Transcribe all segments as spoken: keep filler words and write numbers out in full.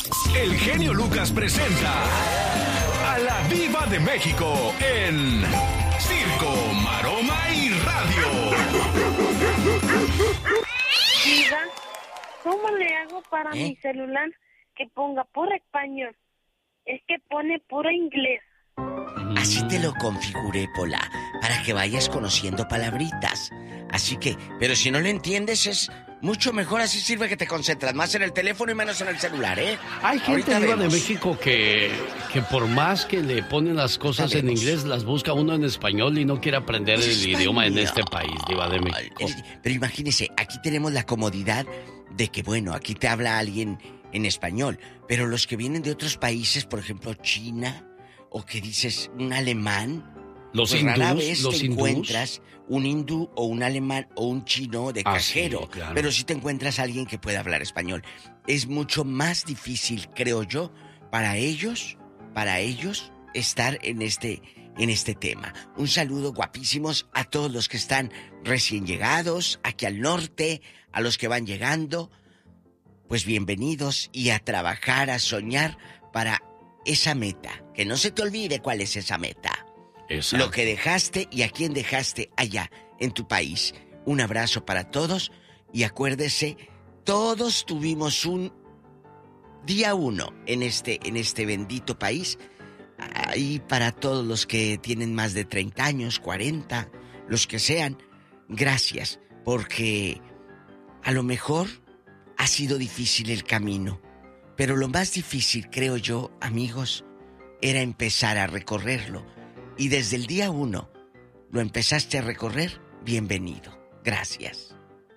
El genio Lucas presenta a la Diva de México en Circo, Maroma y Radio. Diva, ¿cómo le hago para ¿Eh? mi celular que ponga puro español? Es que pone puro inglés. Así te lo configuré, Pola, para que vayas conociendo palabritas. Así que, pero si no le entiendes es mucho mejor, así sirve que te concentras más en el teléfono y menos en el celular, ¿eh? Hay gente Ahorita Diva de vemos. México que, que por más que le ponen las cosas en Sabemos. inglés, las busca uno en español y no quiere aprender Pues el español. idioma en este país, Diva de México. El- Pero imagínese, aquí tenemos la comodidad de que, bueno, aquí te habla alguien en español, pero los que vienen de otros países, por ejemplo, China, o que dices un alemán, Los pues rara hindús, vez los te hindús. encuentras un hindú o un alemán o un chino de Ah, sí, cajero, claro. pero si te encuentras a alguien que pueda hablar español. Es mucho más difícil, creo yo, para ellos, para ellos estar en este en este tema. Un saludo guapísimos a todos los que están recién llegados aquí al norte, a los que van llegando. Pues bienvenidos y a trabajar, a soñar para esa meta. Que no se te olvide cuál es esa meta. Exacto. Lo que dejaste y a quién dejaste allá en tu país. Un abrazo para todos y acuérdese, todos tuvimos un día uno en este, en este bendito país. Y para todos los que tienen más de treinta años, cuarenta, los que sean, gracias, porque a lo mejor ha sido difícil el camino, pero lo más difícil, creo yo, amigos, era empezar a recorrerlo. Y desde el día uno lo empezaste a recorrer, bienvenido. Gracias.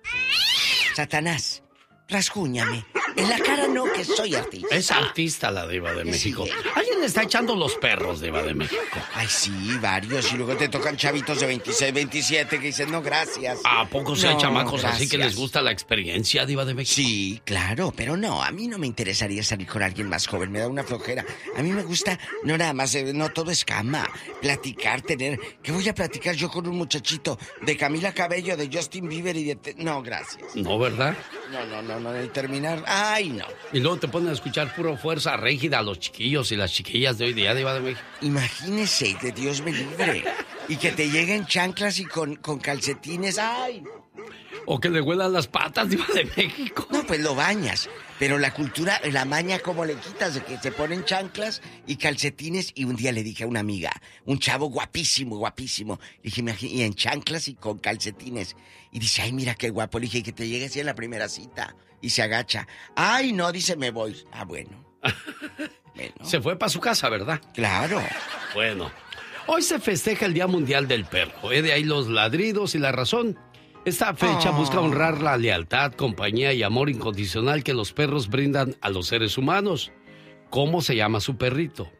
Satanás, rasguñame. En la cara no, que soy artista. Es artista la Diva de Sí, México. eh. Alguien le está echando los perros, Diva de México. Ay, sí, varios. Y luego te tocan chavitos de veintiséis, veintisiete que dicen, no, gracias. ¿A poco se hay No, chamacos así que gracias. les gusta la experiencia, Diva de México? Sí, claro, pero no, a mí no me interesaría salir con alguien más joven, me da una flojera. A mí me gusta, no nada más, eh, no todo es cama, platicar, tener... ¿Qué voy a platicar yo con un muchachito de Camila Cabello, de Justin Bieber y de... te- No, gracias. No, ¿verdad? No, no, no, no, el terminar... Ay, no. Y luego te ponen a escuchar puro fuerza rígida a los chiquillos y las chiquillas de hoy día, Diva de México. Imagínese, de Dios me libre. Y que te lleguen chanclas y con, con calcetines, ay... O que le huelan las patas, Diva de México. No, pues lo bañas. Pero la cultura, la maña, ¿cómo le quitas? De que se ponen chanclas y calcetines. Y un día le dije a una amiga, un chavo guapísimo, guapísimo. Le dije, imagínate, y en chanclas y con calcetines. Y dice, ay, mira qué guapo. Le dije, que te llegue así en la primera cita. Y se agacha. Ay, no, dice, me voy. Ah, bueno. Bueno. Se fue para su casa, ¿verdad? Claro. Bueno, hoy se festeja el Día Mundial del Perro. ¿eh? De ahí los ladridos y la razón. Esta fecha Oh. busca honrar la lealtad, compañía y amor incondicional que los perros brindan a los seres humanos. ¿Cómo se llama su perrito?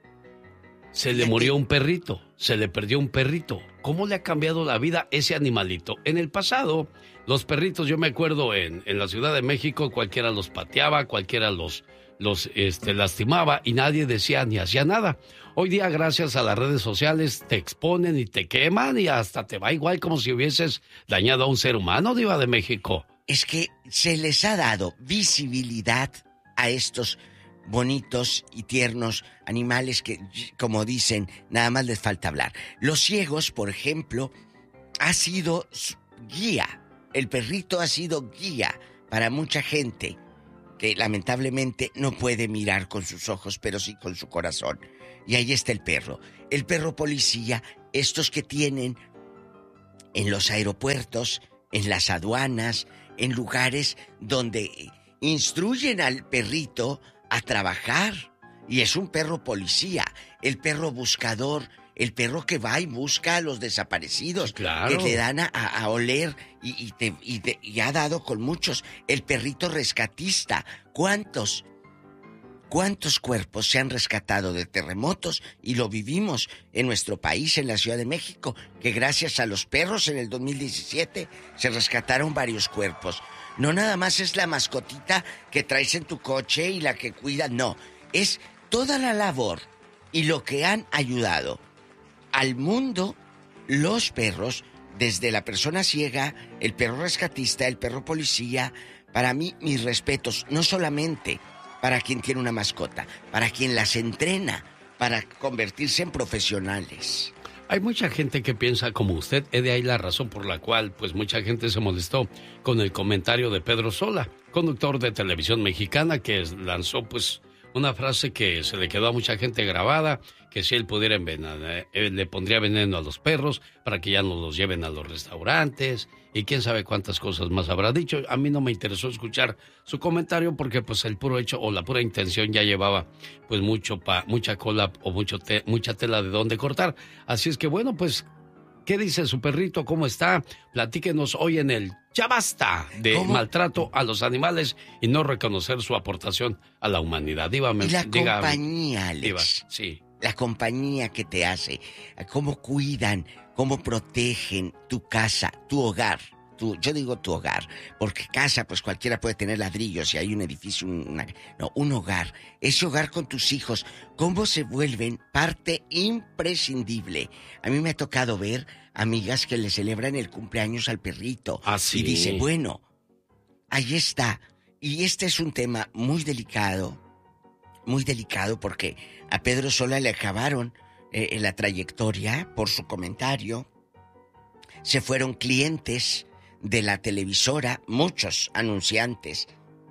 Se le murió un perrito, se le perdió un perrito. ¿Cómo le ha cambiado la vida ese animalito? En el pasado, los perritos, yo me acuerdo en, en la Ciudad de México, cualquiera los pateaba, cualquiera los, los este, lastimaba y nadie decía ni hacía nada. Hoy día, gracias a las redes sociales, te exponen y te queman y hasta te va igual como si hubieses dañado a un ser humano, Diva de México. Es que se les ha dado visibilidad a estos bonitos y tiernos animales que, como dicen, nada más les falta hablar. Los ciegos, por ejemplo, ha sido guía. El perrito ha sido guía para mucha gente que lamentablemente no puede mirar con sus ojos, pero sí con su corazón. Y ahí está el perro. El perro policía, estos que tienen en los aeropuertos, en las aduanas, en lugares donde instruyen al perrito a trabajar. Y es un perro policía, el perro buscador, el perro que va y busca a los desaparecidos, Sí, claro. que le dan a, a oler y, y, te, y, te, y ha dado con muchos. El perrito rescatista, ¿cuántos? ¿Cuántos cuerpos se han rescatado de terremotos? Y lo vivimos en nuestro país, en la Ciudad de México, que gracias a los perros en el dos mil diecisiete se rescataron varios cuerpos. No nada más es la mascotita que traes en tu coche y la que cuida, no. Es toda la labor y lo que han ayudado al mundo los perros, desde la persona ciega, el perro rescatista, el perro policía. Para mí, mis respetos, no solamente para quien tiene una mascota, para quien las entrena, para convertirse en profesionales. Hay mucha gente que piensa como usted, es de ahí la razón por la cual pues mucha gente se molestó con el comentario de Pedro Sola, conductor de televisión mexicana, que lanzó pues una frase que se le quedó a mucha gente grabada, que si él pudiera envenenar, él le pondría veneno a los perros para que ya no los lleven a los restaurantes y quién sabe cuántas cosas más habrá dicho. A mí no me interesó escuchar su comentario porque pues el puro hecho o la pura intención ya llevaba pues mucho pa, mucha cola o mucho te, mucha tela de dónde cortar. Así es que bueno, pues ¿qué dice su perrito? ¿Cómo está? Platíquenos hoy en el Ya Basta de ¿Cómo? Maltrato a los animales y no reconocer su aportación a la humanidad. Dígame, y la diga, compañía, Alex. Diva, sí. La compañía que te hace, cómo cuidan, cómo protegen tu casa, tu hogar. Tu, yo digo tu hogar, porque casa, pues cualquiera puede tener ladrillos y hay un edificio, una, no, un hogar. Ese hogar con tus hijos, cómo se vuelven parte imprescindible. A mí me ha tocado ver amigas que le celebran el cumpleaños al perrito. ¿Ah, sí? Y dice, bueno, ahí está. Y este es un tema muy delicado, muy delicado porque a Pedro Sola le acabaron eh, en la trayectoria por su comentario. Se fueron clientes de la televisora, muchos anunciantes,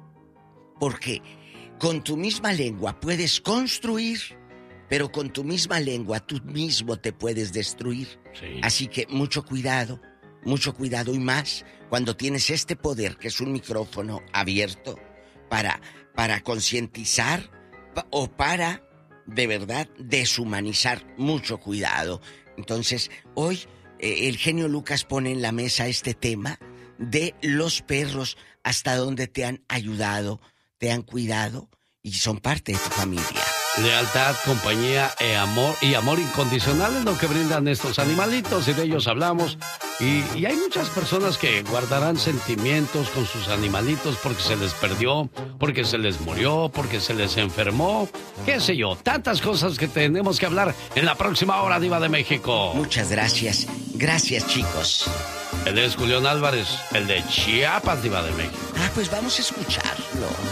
porque con tu misma lengua puedes construir, pero con tu misma lengua tú mismo te puedes destruir. Sí. Así que mucho cuidado, mucho cuidado y más cuando tienes este poder que es un micrófono abierto para, para concientizar o para, de verdad, deshumanizar. Mucho cuidado. Entonces, hoy el genio Lucas pone en la mesa este tema de los perros, hasta donde te han ayudado, te han cuidado y son parte de tu familia. Lealtad, compañía e amor y amor incondicional es lo que brindan estos animalitos y de ellos hablamos. Y, y hay muchas personas que guardarán sentimientos con sus animalitos porque se les perdió, porque se les murió, porque se les enfermó, qué sé yo, tantas cosas que tenemos que hablar en la próxima hora, Diva de México. Muchas gracias, gracias chicos. Él es Julián Álvarez, el de Chiapas, Diva de México. Ah, pues vamos a escucharlo.